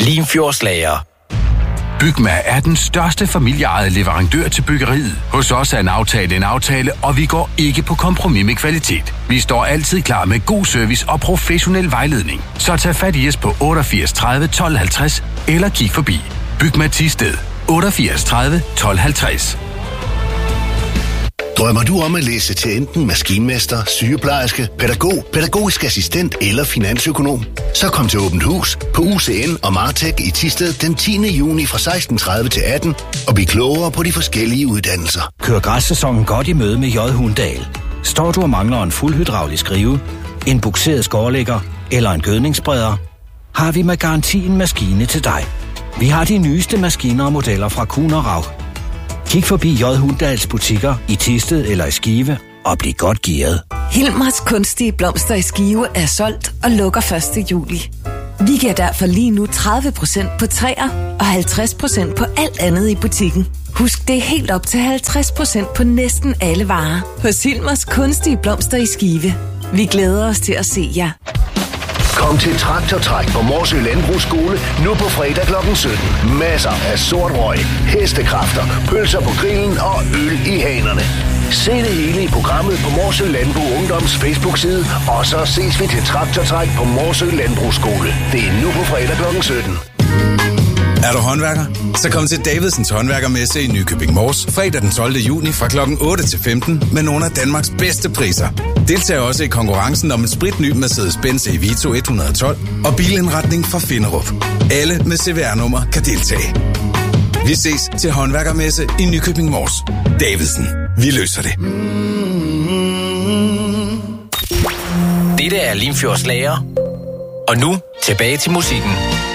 Limfjordslager. Bygma er den største familieejede leverandør til byggeriet. Hos os er en aftale, og vi går ikke på kompromis med kvalitet. Vi står altid klar med god service og professionel vejledning. Så tag fat i os på 88 30 12 50 eller kig forbi. Bygma Thisted 88 30 12 50. Drømmer du om at læse til enten maskinmester, sygeplejerske, pædagog, pædagogisk assistent eller finansøkonom? Så kom til Åbent Hus på UCN og Martech i Thisted den 10. juni fra 16:30 til 18 og bliv klogere på de forskellige uddannelser. Kør græssæsonen godt i møde med J. Hundal. Står du og mangler en fuldhydraulisk skrive, en bukseret skårlægger eller en gødningsspreder, har vi med garanti en maskine til dig. Vi har de nyeste maskiner og modeller fra Kuhn og Raug. Kig forbi J. Hundals butikker i Thisted eller i Skive og bliv godt gearet. Hilmers kunstige blomster i Skive er solgt og lukker 1. juli. Vi giver derfor lige nu 30% på træer og 50% på alt andet i butikken. Husk, det er helt op til 50% på næsten alle varer hos Hilmers kunstige blomster i Skive. Vi glæder os til at se jer. Kom til Traktortræk på Morsø Landbrugsskole nu på fredag kl. 17. Masser af sort røg, hestekræfter, pølser på grillen og øl i hanerne. Se det hele i programmet på Morsø Landbrug Ungdoms Facebook-side, og så ses vi til Traktortræk på Morsø Landbrugsskole. Det er nu på fredag kl. 17. Er du håndværker? Så kom til Davidsens Håndværkermesse i Nykøbing Mors fredag den 12. juni fra kl. 8 til 15 med nogle af Danmarks bedste priser. Deltag også i konkurrencen om en spritny Mercedes-Benz Evito 112 og bilindretning fra Finderup. Alle med CVR-nummer kan deltage. Vi ses til Håndværkermesse i Nykøbing Mors. Davidsen. Vi løser det. Dette er Limfjordslager. Og nu tilbage til musikken.